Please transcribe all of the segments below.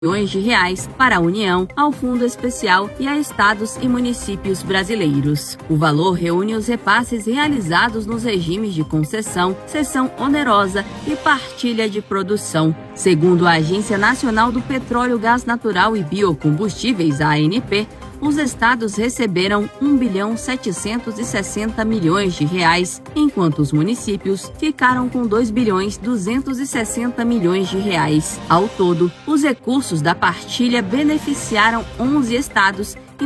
milhões de reais para a União, ao Fundo Especial e a estados e municípios brasileiros. O valor reúne os repasses realizados nos regimes de concessão, cessão onerosa e partilha de produção. Segundo a Agência Nacional do Petróleo, Gás Natural e Biocombustíveis, ANP, os estados receberam 1.760 bilhões de reais, enquanto os municípios ficaram com 2.260 bilhões de reais. Ao todo, os recursos da partilha beneficiaram 11 estados e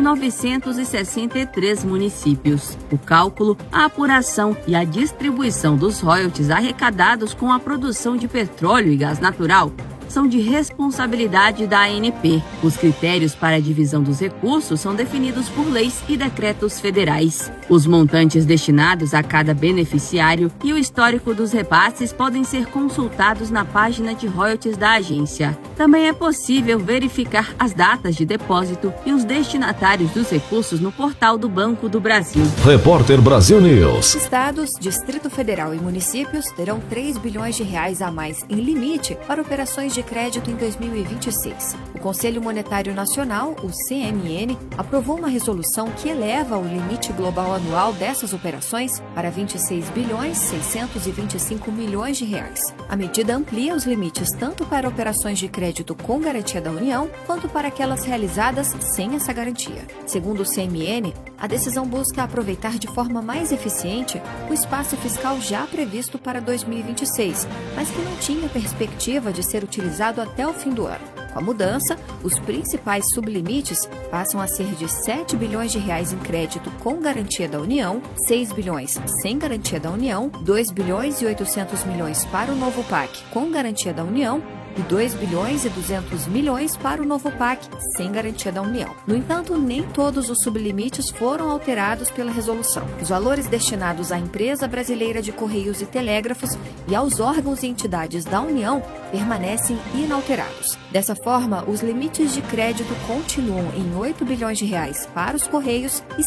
963 municípios. O cálculo, a apuração e a distribuição dos royalties arrecadados com a produção de petróleo e gás natural são de responsabilidade da ANP. Os critérios para a divisão dos recursos são definidos por leis e decretos federais. Os montantes destinados a cada beneficiário e o histórico dos repasses podem ser consultados na página de royalties da agência. Também é possível verificar as datas de depósito e os destinatários dos recursos no portal do Banco do Brasil. Repórter Brasil News. Estados, Distrito Federal e municípios terão 3 bilhões de reais a mais em limite para operações de crédito em 2026. O Conselho Monetário Nacional, o CMN, aprovou uma resolução que eleva o limite global anual dessas operações para 26 bilhões 625 milhões de reais. A medida amplia os limites tanto para operações de crédito com garantia da União, quanto para aquelas realizadas sem essa garantia. Segundo o CMN, a decisão busca aproveitar de forma mais eficiente o espaço fiscal já previsto para 2026, mas que não tinha perspectiva de ser utilizado até o fim do ano. Com a mudança, os principais sublimites passam a ser de 7 bilhões de reais em crédito com garantia da União, 6 bilhões sem garantia da União, 2 bilhões e 800 milhões para o novo PAC com garantia da União e 2 bilhões e 200 milhões para o novo PAC sem garantia da União. No entanto, nem todos os sublimites foram alterados pela resolução. Os valores destinados à Empresa Brasileira de Correios e Telégrafos e aos órgãos e entidades da União permanecem inalterados. Dessa forma, os limites de crédito continuam em 8 bilhões de reais para os Correios e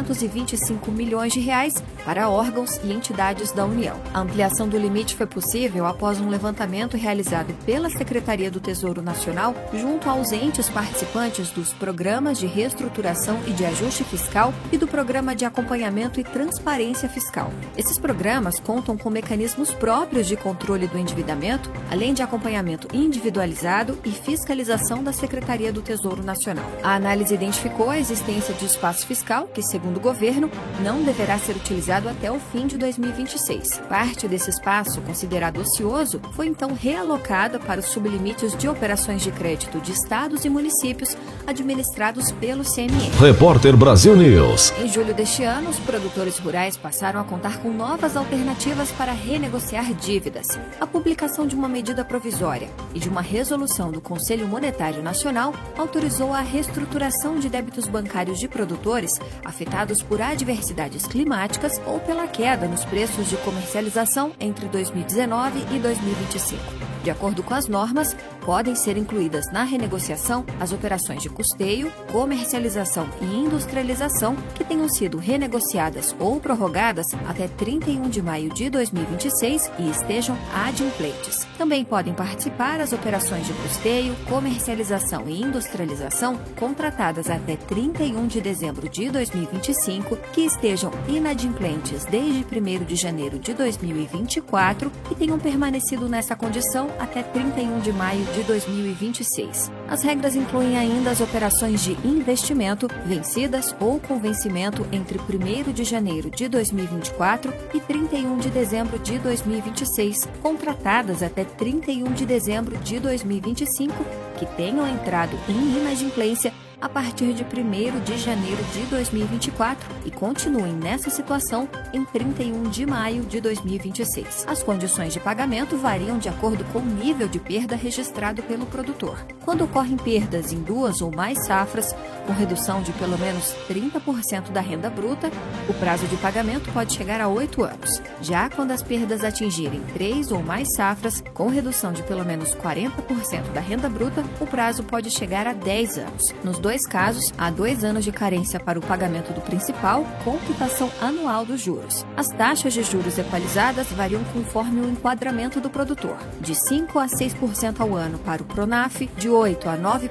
625 milhões de reais para órgãos e entidades da União. A ampliação do limite foi possível após um levantamento realizado pela Secretaria do Tesouro Nacional junto aos entes participantes dos programas de reestruturação e de ajuste fiscal e do Programa de Acompanhamento e Transparência Fiscal. Esses programas contam com mecanismos próprios de controle do endividamento, além de acompanhamento individualizado e fiscalização da Secretaria do Tesouro Nacional. A análise identificou a existência de espaço fiscal que, segundo o governo, não deverá ser utilizado até o fim de 2026. Parte desse espaço, considerado ocioso, foi então realocada para os sublimites de operações de crédito de estados e municípios administrados pelo CMN. Repórter Brasil News. Em julho deste ano, os produtores rurais passaram a contar com novas alternativas para renegociar dívidas. A publicação de uma medida provisória e de uma resolução do Conselho Monetário Nacional autorizou a reestruturação de débitos bancários de produtores afetados por adversidades climáticas ou pela queda nos preços de comercialização entre 2019 e 2025. De acordo com as normas, podem ser incluídas na renegociação as operações de custeio, comercialização e industrialização que tenham sido renegociadas ou prorrogadas até 31 de maio de 2026 e estejam adimplentes. Também podem participar as operações de custeio, comercialização e industrialização contratadas até 31 de dezembro de 2025 que estejam inadimplentes desde 1º de janeiro de 2024 e tenham permanecido nessa condição até 31 de maio de 2026. As regras incluem ainda as operações de investimento vencidas ou com vencimento entre 1º de janeiro de 2024 e 31 de dezembro de 2026, contratadas até 31 de dezembro de 2025, que tenham entrado em inadimplência a partir de 1º de janeiro de 2024 e continuem nessa situação em 31 de maio de 2026. As condições de pagamento variam de acordo com o nível de perda registrado pelo produtor. Quando ocorrem perdas em 2 ou mais safras, com redução de pelo menos 30% da renda bruta, o prazo de pagamento pode chegar a 8 anos. Já quando as perdas atingirem 3 ou mais safras, com redução de pelo menos 40% da renda bruta, o prazo pode chegar a 10 anos. Nos dois 2 casos, há 2 anos de carência para o pagamento do principal, com quitação anual dos juros. As taxas de juros equalizadas variam conforme o enquadramento do produtor, de 5% a 6% ao ano para o Pronaf, de 8% a 9%